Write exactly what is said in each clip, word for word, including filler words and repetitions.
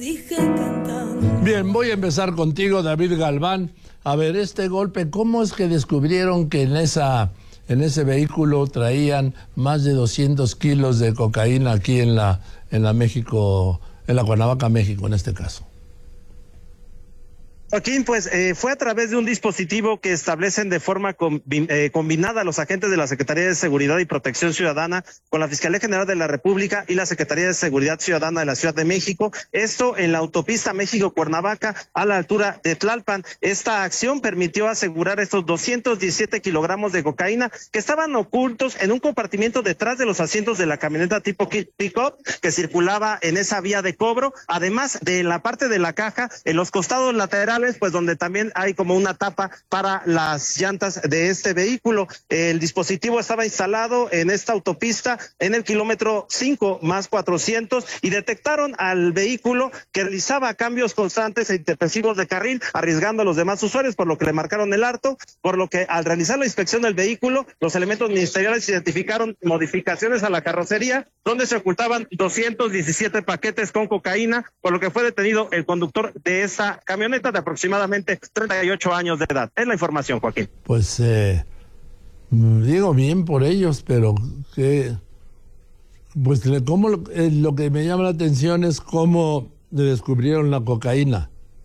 Bien, voy a empezar contigo, David Galván. A ver, este golpe, ¿cómo es que descubrieron que en esa en ese vehículo traían más de doscientos kilos de cocaína aquí en la en la México, en la Cuernavaca, México, en este caso? Joaquín, pues eh, fue a través de un dispositivo que establecen de forma combi eh, combinada los agentes de la Secretaría de Seguridad y Protección Ciudadana con la Fiscalía General de la República y la Secretaría de Seguridad Ciudadana de la Ciudad de México. Esto en la autopista México-Cuernavaca a la altura de Tlalpan. Esta acción permitió asegurar estos doscientos diecisiete kilogramos de cocaína que estaban ocultos en un compartimiento detrás de los asientos de la camioneta tipo pick-up que circulaba en esa vía de cobro. Además de la parte de la caja, en los costados laterales, pues donde también hay como una tapa para las llantas de este vehículo. El dispositivo estaba instalado en esta autopista en el kilómetro cinco más cuatrocientos y detectaron al vehículo que realizaba cambios constantes e intempestivos de carril, arriesgando a los demás usuarios, por lo que le marcaron el alto, por lo que al realizar la inspección del vehículo, los elementos ministeriales identificaron modificaciones a la carrocería, donde se ocultaban doscientos diecisiete paquetes con cocaína, por lo que fue detenido el conductor de esa camioneta de aproximadamente treinta y ocho años de edad. Es la información, Joaquín. Pues eh, digo bien por ellos, pero que pues cómo lo, eh, lo que me llama la atención es cómo descubrieron la cocaína.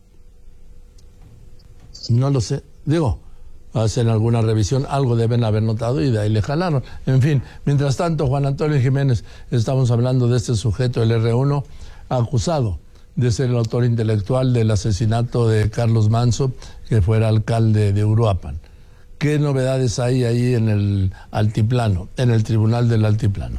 No lo sé. Digo, hacen alguna revisión, algo deben haber notado y de ahí le jalaron. En fin, mientras tanto, Juan Antonio Jiménez, estamos hablando de este sujeto, el erre uno, acusado de ser el autor intelectual del asesinato de Carlos Manzo, que fuera alcalde de Uruapan. ¿Qué novedades hay ahí en el altiplano, en el Tribunal del Altiplano?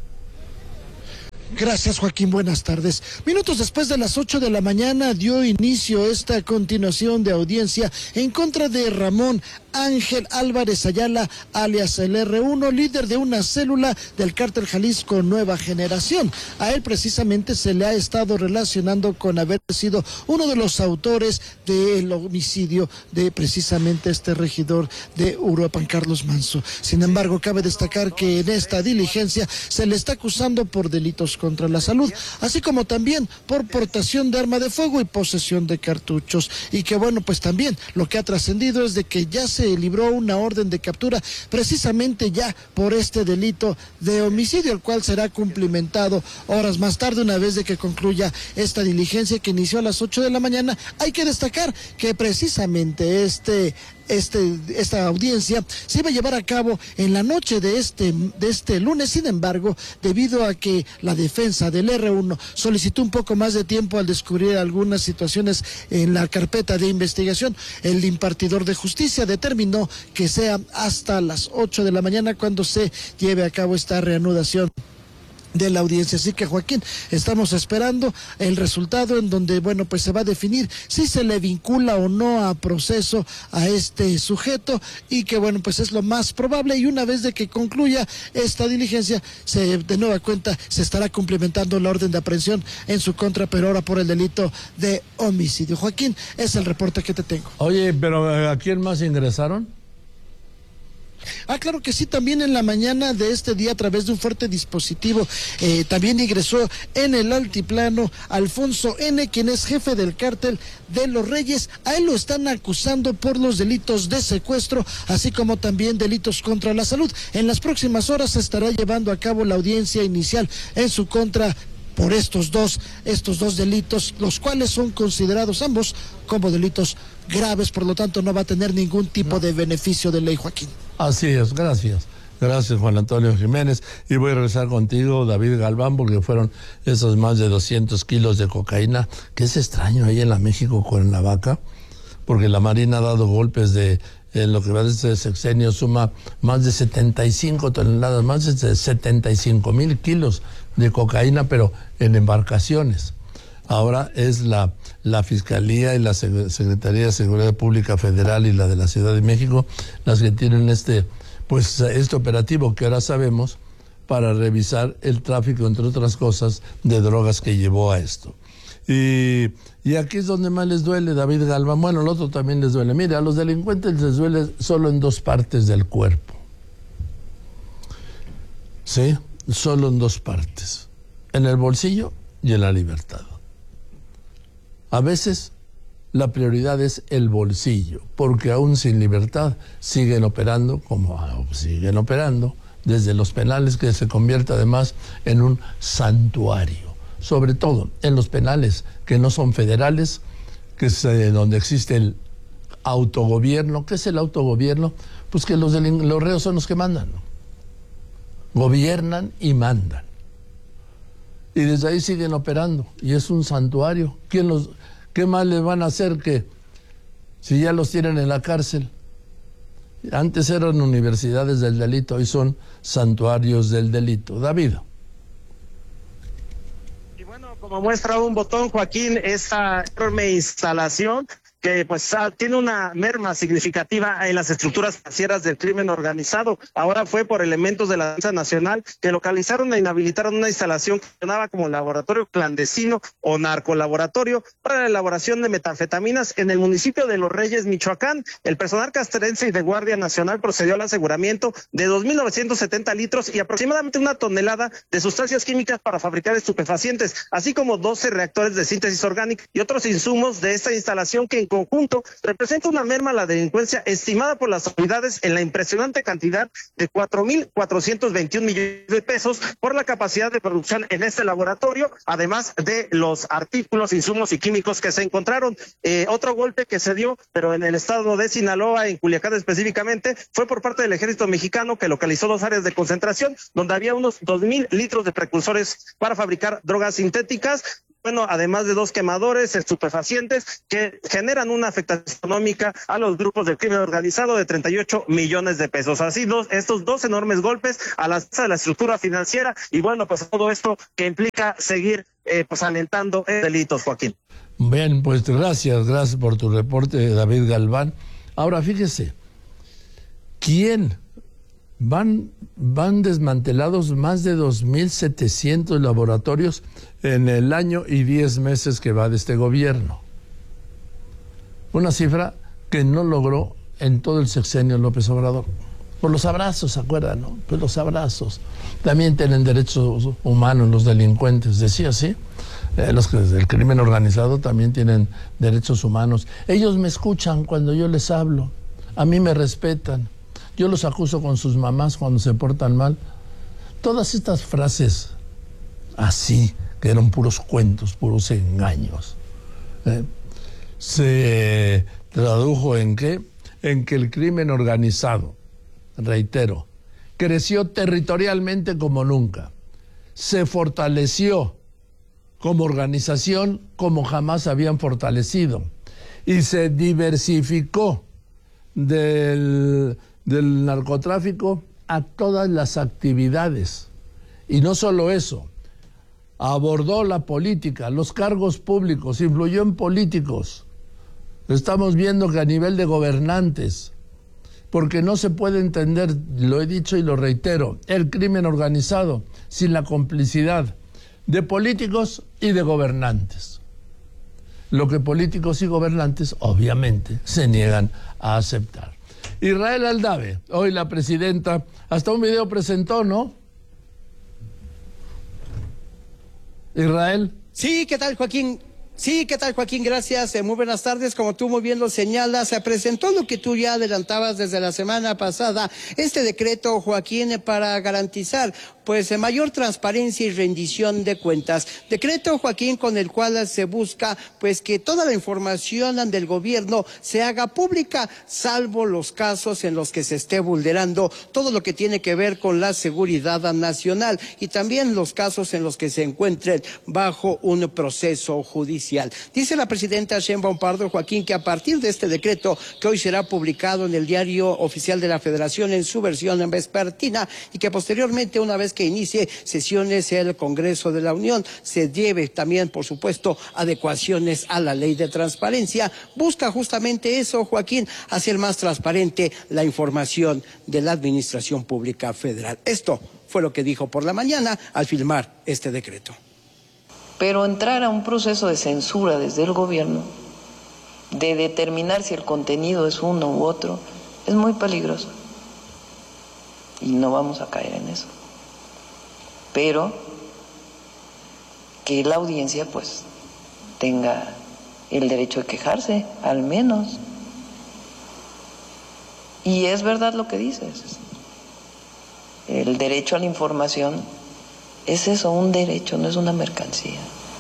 Gracias, Joaquín, buenas tardes. Minutos después de las ocho de la mañana dio inicio esta continuación de audiencia en contra de Ramón Ángel Álvarez Ayala, alias el erre uno, líder de una célula del cártel Jalisco Nueva Generación. A él precisamente se le ha estado relacionando con haber sido uno de los autores del homicidio de precisamente este regidor de Uruapan, Carlos Manzo. Sin embargo, cabe destacar que en esta diligencia se le está acusando por delitos contra la salud, así como también por portación de arma de fuego y posesión de cartuchos. Y que bueno, pues también lo que ha trascendido es de que ya se se libró una orden de captura precisamente ya por este delito de homicidio, el cual será cumplimentado horas más tarde una vez de que concluya esta diligencia que inició a las ocho de la mañana. Hay que destacar que precisamente este Este, esta audiencia se iba a llevar a cabo en la noche de este, de este lunes. Sin embargo, debido a que la defensa del erre uno solicitó un poco más de tiempo al descubrir algunas situaciones en la carpeta de investigación, el impartidor de justicia determinó que sea hasta las ocho de la mañana cuando se lleve a cabo esta reanudación de la audiencia. Así que, Joaquín, estamos esperando el resultado en donde, bueno, pues se va a definir si se le vincula o no a proceso a este sujeto, y que, bueno, pues es lo más probable, y una vez de que concluya esta diligencia, se de nueva cuenta se estará cumplimentando la orden de aprehensión en su contra, pero ahora por el delito de homicidio. Joaquín, es el reporte que te tengo. Oye, pero ¿a quién más ingresaron? Ah, claro que sí, también en la mañana de este día, a través de un fuerte dispositivo, eh, también ingresó en el altiplano Alfonso N., quien es jefe del cártel de Los Reyes. A él lo están acusando por los delitos de secuestro, así como también delitos contra la salud. En las próximas horas se estará llevando a cabo la audiencia inicial en su contra por estos dos, estos dos delitos, los cuales son considerados ambos como delitos graves, por lo tanto no va a tener ningún tipo no. de beneficio de ley, Joaquín. Así es, gracias. Gracias, Juan Antonio Jiménez. Y voy a regresar contigo, David Galván, porque fueron esos más de doscientos kilos de cocaína, que es extraño ahí en la México Cuernavaca, porque la Marina ha dado golpes de, en lo que va de este sexenio, suma más de setenta y cinco toneladas, más de setenta y cinco mil kilos de cocaína, pero en embarcaciones. Ahora es la, la Fiscalía y la Secretaría de Seguridad Pública Federal y la de la Ciudad de México las que tienen este, pues, este operativo que ahora sabemos para revisar el tráfico, entre otras cosas, de drogas que llevó a esto. Y, y aquí es donde más les duele, David Galván. Bueno, el otro también les duele. Mire, a los delincuentes les duele solo en dos partes del cuerpo. ¿Sí? Solo en dos partes. En el bolsillo y en la libertad. A veces la prioridad es el bolsillo, porque aún sin libertad siguen operando como siguen operando desde los penales, que se convierte además en un santuario, sobre todo en los penales que no son federales, que es eh, donde existe el autogobierno. ¿Qué es el autogobierno? Pues que los, los reos son los que mandan, ¿no? Gobiernan y mandan. Y desde ahí siguen operando. Y es un santuario. ¿Quién los, ¿Qué más les van a hacer que si ya los tienen en la cárcel? Antes eran universidades del delito, hoy son santuarios del delito. David. Y bueno, como muestra un botón, Joaquín, esta enorme instalación que pues ah, tiene una merma significativa en las estructuras financieras del crimen organizado. Ahora fue por elementos de la Defensa Nacional que localizaron e inhabilitaron una instalación que funcionaba como laboratorio clandestino o narcolaboratorio para la elaboración de metanfetaminas en el municipio de Los Reyes, Michoacán. El personal castrense y de Guardia Nacional procedió al aseguramiento de dos mil novecientos setenta litros y aproximadamente una tonelada de sustancias químicas para fabricar estupefacientes, así como doce reactores de síntesis orgánica y otros insumos de esta instalación que en conjunto representa una merma a la delincuencia estimada por las autoridades en la impresionante cantidad de cuatro mil cuatrocientos veintiún millones de pesos por la capacidad de producción en este laboratorio, además de los artículos, insumos y químicos que se encontraron. Eh, otro golpe que se dio, pero en el estado de Sinaloa, en Culiacán específicamente, fue por parte del ejército mexicano, que localizó dos áreas de concentración donde había unos dos mil litros de precursores para fabricar drogas sintéticas. Bueno, además de dos quemadores estupefacientes que generan una afectación económica a los grupos del crimen organizado de treinta y ocho millones de pesos. Así, dos, estos dos enormes golpes a la, a la estructura financiera y bueno, pues todo esto que implica seguir eh, pues alentando delitos, Joaquín. Bien, pues gracias, gracias por tu reporte, David Galván. Ahora fíjese, ¿quién? Van, van desmantelados más de dos mil setecientos laboratorios en el año y diez meses que va de este gobierno. Una cifra que no logró en todo el sexenio López Obrador. Por los abrazos, ¿se acuerdan, no? Pues los abrazos. También tienen derechos humanos los delincuentes, decía así. Eh, los que del crimen organizado también tienen derechos humanos. Ellos me escuchan cuando yo les hablo. A mí me respetan. Yo los acuso con sus mamás cuando se portan mal. Todas estas frases así, que eran puros cuentos, puros engaños, ¿eh? Se tradujo en qué? En que el crimen organizado, reitero, creció territorialmente como nunca, se fortaleció como organización como jamás habían fortalecido y se diversificó del... del narcotráfico a todas las actividades. Y no solo eso, abordó la política, los cargos públicos, influyó en políticos. Estamos viendo que a nivel de gobernantes, porque no se puede entender, lo he dicho y lo reitero, el crimen organizado sin la complicidad de políticos y de gobernantes. Lo que políticos y gobernantes obviamente se niegan a aceptar. Israel Aldave, hoy la presidenta, hasta un video presentó, ¿no? Israel. Sí, ¿qué tal, Joaquín? Sí, ¿qué tal, Joaquín? Gracias, eh, muy buenas tardes. Como tú muy bien lo señalas, se presentó lo que tú ya adelantabas desde la semana pasada, este decreto, Joaquín, para garantizar pues mayor transparencia y rendición de cuentas. Decreto, Joaquín, con el cual se busca pues que toda la información del gobierno se haga pública, salvo los casos en los que se esté vulnerando todo lo que tiene que ver con la seguridad nacional y también los casos en los que se encuentren bajo un proceso judicial. Dice la presidenta Sheinbaum Pardo, Joaquín, que a partir de este decreto, que hoy será publicado en el Diario Oficial de la Federación en su versión vespertina y que posteriormente, una vez que inicie sesiones el Congreso de la Unión, se lleve también, por supuesto, adecuaciones a la ley de transparencia. Busca justamente eso, Joaquín, hacer más transparente la información de la Administración Pública Federal. Esto fue lo que dijo por la mañana al firmar este decreto. Pero entrar a un proceso de censura desde el gobierno, de determinar si el contenido es uno u otro, es muy peligroso. Y no vamos a caer en eso. Pero que la audiencia pues tenga el derecho de quejarse, al menos. Y es verdad lo que dices. El derecho a la información es eso, un derecho, no es una mercancía.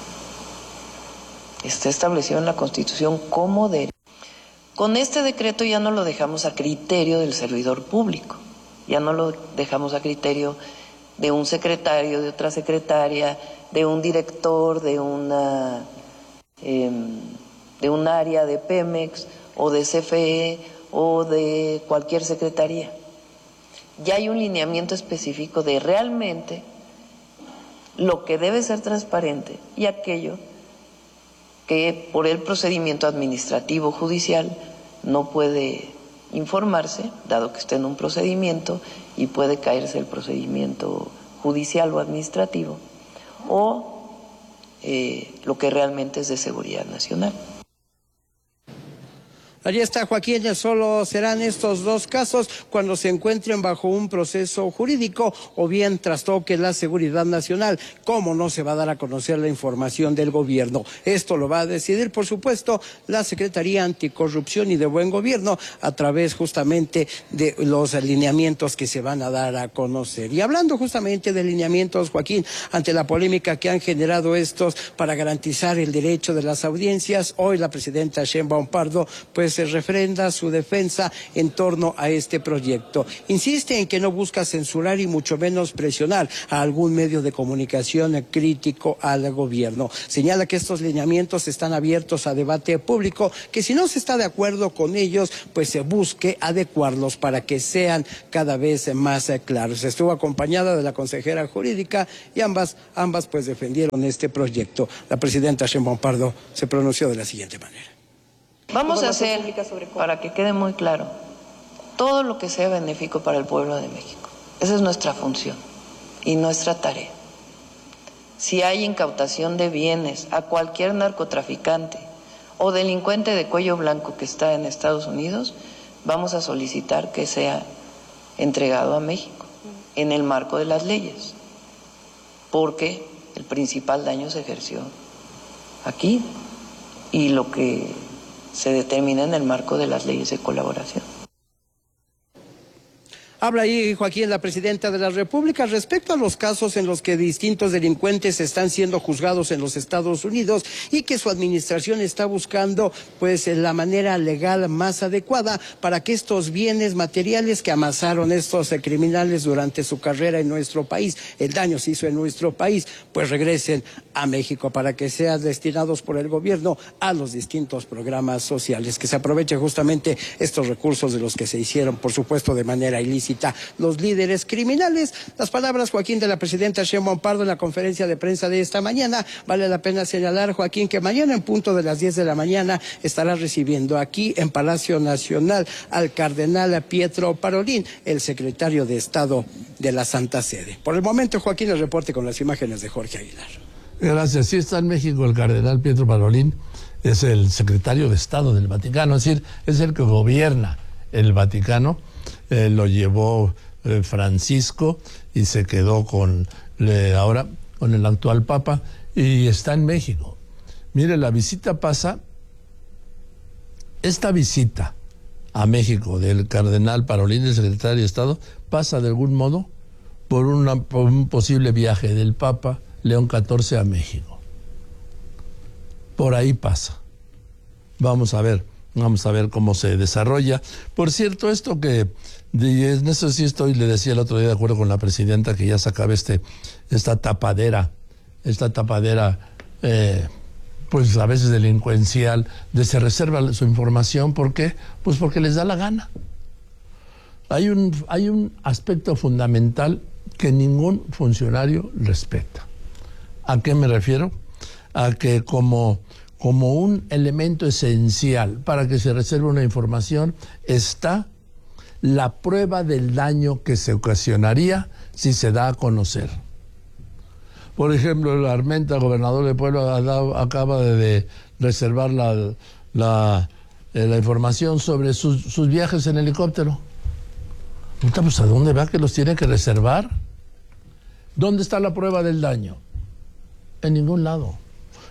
Está establecido en la Constitución como derecho. Con este decreto ya no lo dejamos a criterio del servidor público, ya no lo dejamos a criterio de un secretario, de otra secretaria, de un director, de una eh, de un área de Pemex o de C F E o de cualquier secretaría. Ya hay un lineamiento específico de realmente lo que debe ser transparente y aquello que por el procedimiento administrativo judicial no puede informarse, dado que está en un procedimiento y puede caerse el procedimiento judicial o administrativo, o eh, lo que realmente es de seguridad nacional. Allí está, Joaquín, solo serán estos dos casos cuando se encuentren bajo un proceso jurídico o bien trastoque la seguridad nacional. ¿Cómo no se va a dar a conocer la información del gobierno? Esto lo va a decidir, por supuesto, la Secretaría Anticorrupción y de Buen Gobierno a través justamente de los lineamientos que se van a dar a conocer. Y hablando justamente de lineamientos, Joaquín, ante la polémica que han generado estos para garantizar el derecho de las audiencias, hoy la presidenta Sheinbaum Pardo, pues se refrenda su defensa en torno a este proyecto. Insiste en que no busca censurar y mucho menos presionar a algún medio de comunicación crítico al gobierno. Señala que estos lineamientos están abiertos a debate público, que si no se está de acuerdo con ellos, pues se busque adecuarlos para que sean cada vez más claros. Estuvo acompañada de la consejera jurídica y ambas, ambas pues defendieron este proyecto. La presidenta Sheinbaum Pardo se pronunció de la siguiente manera. Vamos a hacer, para que quede muy claro, todo lo que sea benéfico para el pueblo de México. Esa es nuestra función y nuestra tarea. Si hay incautación de bienes a cualquier narcotraficante o delincuente de cuello blanco que está en Estados Unidos, vamos a solicitar que sea entregado a México en el marco de las leyes, porque el principal daño se ejerció aquí y lo que se determina en el marco de las leyes de colaboración. Habla ahí, Joaquín, la presidenta de la República respecto a los casos en los que distintos delincuentes están siendo juzgados en los Estados Unidos y que su administración está buscando pues la manera legal más adecuada para que estos bienes materiales que amasaron estos eh, criminales durante su carrera en nuestro país, el daño se hizo en nuestro país, pues regresen a México para que sean destinados por el gobierno a los distintos programas sociales, que se aprovechen justamente estos recursos de los que se hicieron, por supuesto, de manera ilícita los líderes criminales. Las palabras, Joaquín, de la presidenta Sheinbaum Pardo en la conferencia de prensa de esta mañana. Vale la pena señalar, Joaquín, que mañana en punto de las diez de la mañana estará recibiendo aquí en Palacio Nacional al cardenal Pietro Parolin, el secretario de Estado de la Santa Sede. Por el momento, Joaquín, el reporte con las imágenes de Jorge Aguilar. Gracias. Sí está en México el cardenal Pietro Parolin, es el secretario de Estado del Vaticano, es decir, es el que gobierna el Vaticano. Eh, lo llevó eh, Francisco y se quedó con eh, ahora con el actual Papa y está en México. Mire, la visita pasa, esta visita a México del cardenal Parolin, el secretario de Estado, pasa de algún modo por, una, por un posible viaje del Papa León catorce a México. Por ahí pasa. Vamos a ver. Vamos a ver cómo se desarrolla. Por cierto, esto que, de, en eso sí estoy, le decía el otro día de acuerdo con la presidenta, que ya se acabe este, esta tapadera, esta tapadera, eh, pues a veces delincuencial, de se reserva su información. ¿Por qué? Pues porque les da la gana. Hay un, hay un aspecto fundamental que ningún funcionario respeta. ¿A qué me refiero? A que como... como un elemento esencial para que se reserve una información está la prueba del daño que se ocasionaría si se da a conocer. Por ejemplo, el Armenta, gobernador de Puebla, ha dado, acaba de, de reservar la, la, eh, la información sobre sus, sus viajes en helicóptero. Pues, ¿a dónde va que los tiene que reservar? ¿Dónde está la prueba del daño? En ningún lado.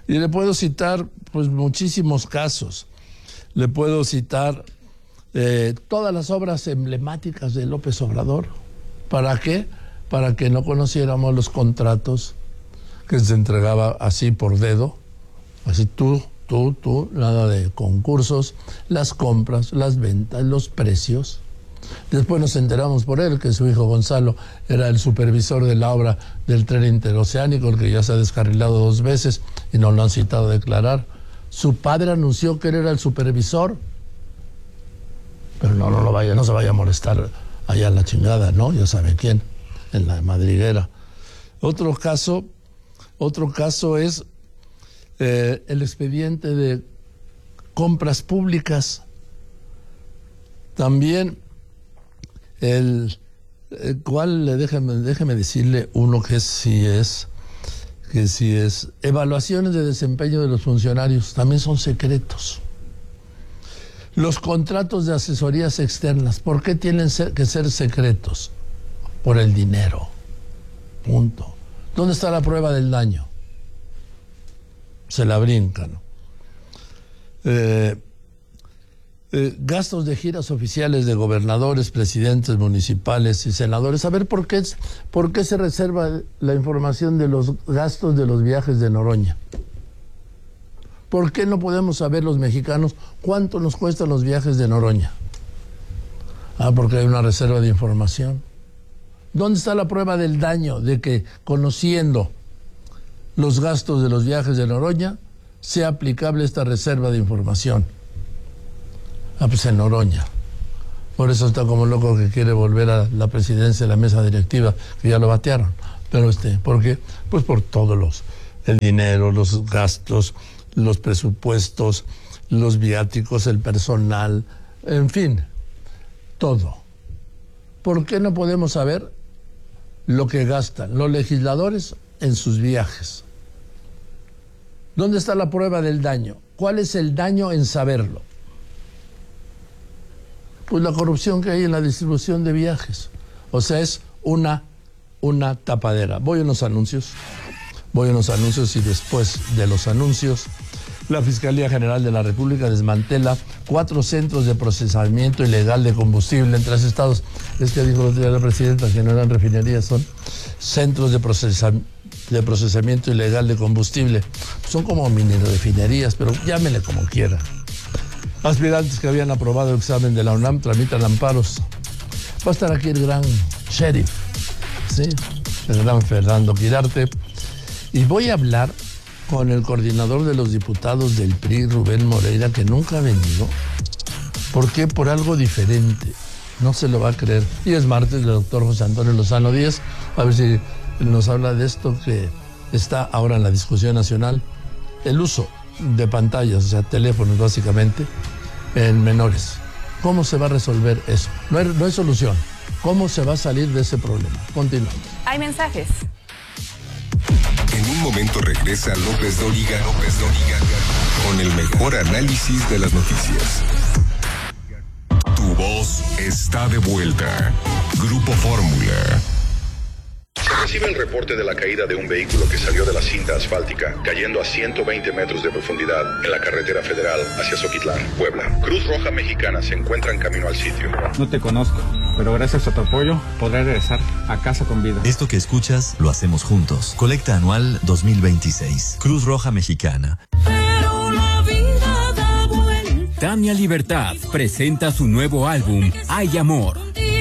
Y le puedo citar pues muchísimos casos. Le puedo citar eh, todas las obras emblemáticas de López Obrador. ¿Para qué? Para que no conociéramos los contratos que se entregaba así por dedo. Así tú, tú, tú, nada de concursos, las compras, las ventas, los precios. Después nos enteramos por él que su hijo Gonzalo era el supervisor de la obra del tren interoceánico, el que ya se ha descarrilado dos veces y no lo han citado a declarar. Su padre anunció que él era el supervisor, pero no, no lo vaya, no se vaya a molestar allá en la chingada, ¿no? Ya sabe quién, en la madriguera. Otro caso, otro caso es eh, el expediente de compras públicas. También el, el cual, déjeme, déjeme decirle uno que sí es, que sí es, evaluaciones de desempeño de los funcionarios, también son secretos. Los contratos de asesorías externas, ¿por qué tienen que ser secretos? Por el dinero. Punto. ¿Dónde está la prueba del daño? Se la brincan. Eh, eh, gastos de giras oficiales de gobernadores, presidentes municipales y senadores. A ver, ¿por qué, por qué se reserva la información de los gastos de los viajes de Noroña? ¿Por qué no podemos saber los mexicanos cuánto nos cuestan los viajes de Noroña? Ah, porque hay una reserva de información. ¿Dónde está la prueba del daño de que, conociendo los gastos de los viajes de Noroña, sea aplicable esta reserva de información? Ah, pues en Noroña. Por eso está como loco que quiere volver a la presidencia de la mesa directiva, que ya lo batearon. Pero este, ¿por qué? Pues por todos los, el dinero, los gastos, los presupuestos, los viáticos, el personal, en fin, todo. ¿Por qué no podemos saber lo que gastan los legisladores en sus viajes? ¿Dónde está la prueba del daño? ¿Cuál es el daño en saberlo? Pues la corrupción que hay en la distribución de viajes. O sea, es una, una tapadera. Voy a unos anuncios. Voy a unos anuncios y después de los anuncios, la Fiscalía General de la República desmantela cuatro centros de procesamiento ilegal de combustible en tres estados. Es que dijo la presidenta que no eran refinerías, son centros de, procesa, de procesamiento ilegal de combustible. Son como mini refinerías, pero llámenle como quiera. Aspirantes que habían aprobado el examen de la UNAM tramitan amparos. Va a estar aquí el gran sheriff, ¿sí? El gran Fernando Quirarte. Y voy a hablar con el coordinador de los diputados del P R I, Rubén Moreira, que nunca ha venido. ¿Por qué? Por algo diferente. No se lo va a creer. Y es martes del doctor José Antonio Lozano Díaz. A ver si nos habla de esto que está ahora en la discusión nacional. El uso de pantallas, o sea, teléfonos básicamente, en menores. ¿Cómo se va a resolver eso? No hay, no hay solución. ¿Cómo se va a salir de ese problema? Continuamos. Hay mensajes. En un momento regresa López Dóriga, López Dóriga, con el mejor análisis de las noticias. Tu voz está de vuelta. Grupo Fórmula. Se recibe el reporte de la caída de un vehículo que salió de la cinta asfáltica, cayendo a ciento veinte metros de profundidad en la carretera federal hacia Zoquitlán, Puebla. Cruz Roja Mexicana se encuentra en camino al sitio. No te conozco, pero gracias a tu apoyo podré regresar a casa con vida. Esto que escuchas lo hacemos juntos. Colecta anual dos mil veintiséis. Cruz Roja Mexicana. Pero la vida da vuelta. Tania Libertad presenta su nuevo álbum, Hay Amor.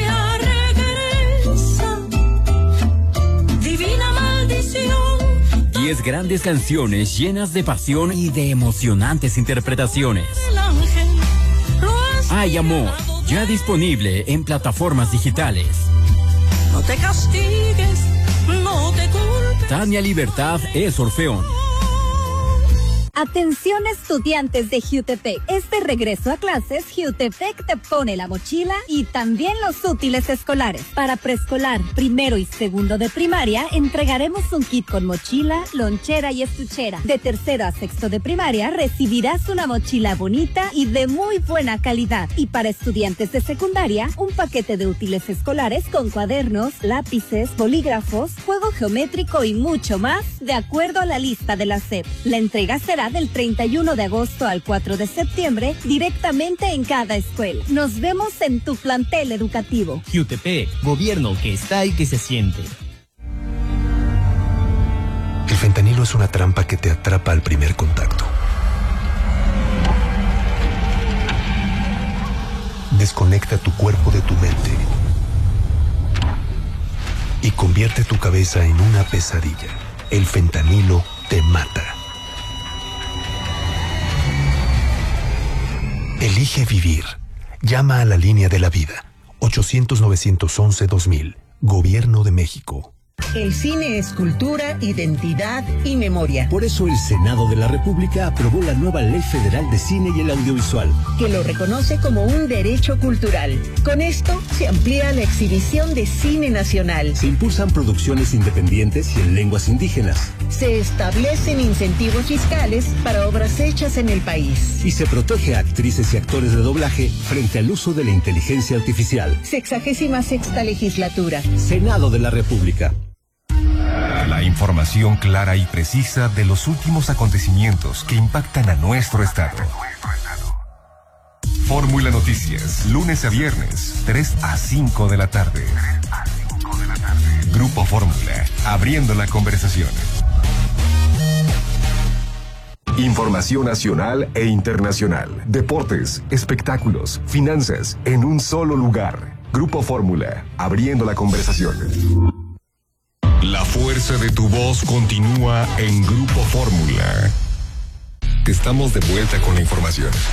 Diez grandes canciones llenas de pasión y de emocionantes interpretaciones. Hay Amor, ya disponible en plataformas digitales. No te castigues, no te culpes. Tania Libertad es Orfeón. Atención estudiantes de Jutepec. Este regreso a clases, Jutepec te pone la mochila y también los útiles escolares. Para preescolar, primero y segundo de primaria, entregaremos un kit con mochila, lonchera y estuchera. De tercero a sexto de primaria, recibirás una mochila bonita y de muy buena calidad. Y para estudiantes de secundaria, un paquete de útiles escolares con cuadernos, lápices, bolígrafos, juego geométrico y mucho más, de acuerdo a la lista de la S E P. La entrega será del treinta y uno de agosto al cuatro de septiembre, directamente en cada escuela. Nos vemos en tu plantel educativo. Jutepec, gobierno que está y que se siente. El fentanilo es una trampa que te atrapa al primer contacto. Desconecta tu cuerpo de tu mente y convierte tu cabeza en una pesadilla. El fentanilo te mata. Elige vivir. Llama a la línea de la vida. ochocientos, novecientos once, dos mil. Gobierno de México. El cine es cultura, identidad y memoria. Por eso el Senado de la República aprobó la nueva Ley Federal de Cine y el Audiovisual, que lo reconoce como un derecho cultural. Con esto se amplía la exhibición de cine nacional. Se impulsan producciones independientes y en lenguas indígenas. Se establecen incentivos fiscales para obras hechas en el país. Y se protege a actrices y actores de doblaje frente al uso de la inteligencia artificial. Sexagésima sexta legislatura. Senado de la República. La información clara y precisa de los últimos acontecimientos que impactan a nuestro estado. Fórmula Noticias, lunes a viernes, tres a cinco de la tarde. Grupo Fórmula, abriendo la conversación. Información nacional e internacional, deportes, espectáculos, finanzas, en un solo lugar. Grupo Fórmula, abriendo la conversación. La fuerza de tu voz continúa en Grupo Fórmula. Estamos de vuelta con la información.